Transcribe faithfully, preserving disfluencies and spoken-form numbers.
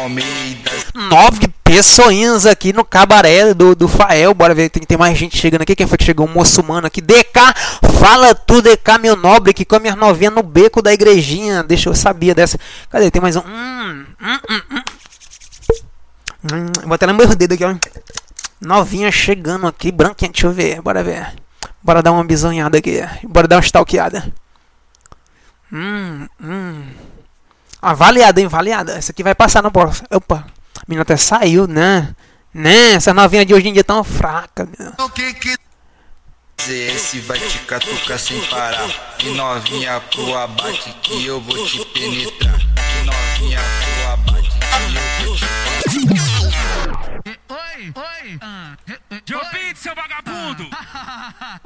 Almeida. Nove pessoinhas aqui no cabaré do, do Fael. Bora ver, tem, tem mais gente chegando aqui. Quem foi que chegou? Um muçulmano aqui. D K, fala tu, D K, meu nobre, que come as novinhas no beco da igrejinha. Deixa eu sabia dessa. Cadê? Tem mais um. Hum, hum, hum, hum. Hum, vou até lembrar o dedo aqui, ó. Novinha chegando aqui, branquinha. Deixa eu ver, bora ver. Bora dar uma bisonhada aqui. Bora dar uma stalkeada. Hum, hum. Avaliada, hein? Avaliada. Essa aqui vai passar no próximo. Opa. A menina até saiu, né? Né? Essa novinha de hoje em dia tão fraca, meu. O que que Z S vai te catucar sem parar. E novinha pro abate que eu vou te penetrar. E novinha pro abate que eu vou te penetrar. Oi, oi, ah, Joe Beat, seu vagabundo!